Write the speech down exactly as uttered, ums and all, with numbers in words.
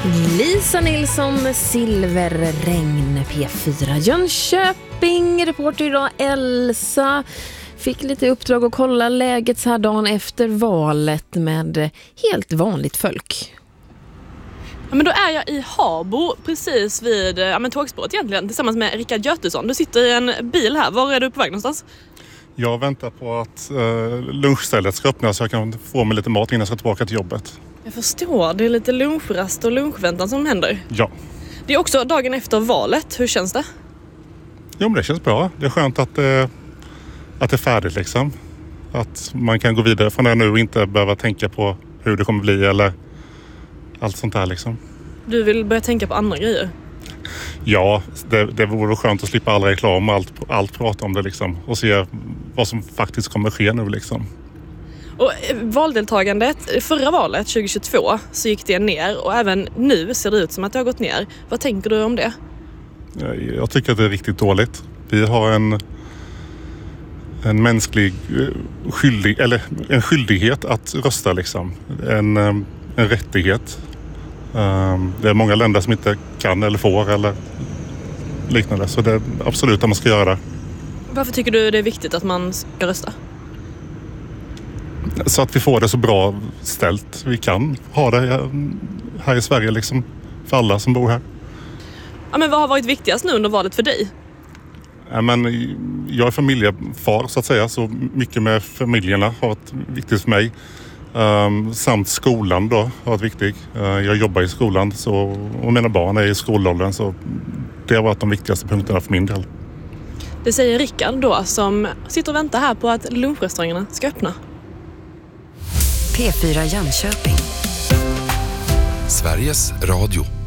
Lisa Nilsson med Silverregn, P fyra Jönköping. Reporter idag Elsa fick lite uppdrag att kolla läget så här dagen efter valet med helt vanligt folk. Ja, men då är jag i Habo, precis vid ja, men tågspåret egentligen, tillsammans med Rickard Götesson. Du sitter i en bil här. Var är du på väg någonstans? Jag väntar på att eh, lunchstället ska öppna så jag kan få mig lite mat innan jag ska tillbaka till jobbet. Jag förstår, det är lite lunchrast och lunchväntan som händer. Ja. Det är också dagen efter valet. Hur känns det? Jo, men det känns bra. Det är skönt att, eh, att det är färdigt liksom. Att man kan gå vidare från det nu och inte behöva tänka på hur det kommer bli eller allt sånt där liksom. Du vill börja tänka på andra grejer? Ja, det, det vore skönt att slippa all reklam och allt, allt prata om det liksom. Och se vad som faktiskt kommer ske nu liksom. Och valdeltagandet, förra valet tjugohundratjugotvå så gick det ner och även nu ser det ut som att det har gått ner. Vad tänker du om det? Jag tycker att det är riktigt dåligt. Vi har en, en mänsklig skyldig, eller en skyldighet att rösta liksom. En, en rättighet. Det är många länder som inte kan eller får eller liknande. Så det är absolut att man ska göra det. Varför tycker du det är viktigt att man ska rösta? Så att vi får det så bra ställt vi kan ha det här i Sverige liksom, för alla som bor här. Ja, men vad har varit viktigast nu under valet för dig? Ja, men jag är familjefar så att säga, så mycket med familjerna har varit viktigt för mig. Um, samt skolan då har varit viktig. Uh, jag jobbar i skolan så, och mina barn är i skolåldern, så det har varit de viktigaste punkterna för min del. Det säger Rickard då, som sitter och väntar här på att lunchrestaurangerna ska öppna. P fyra Jönköping. Sveriges Radio.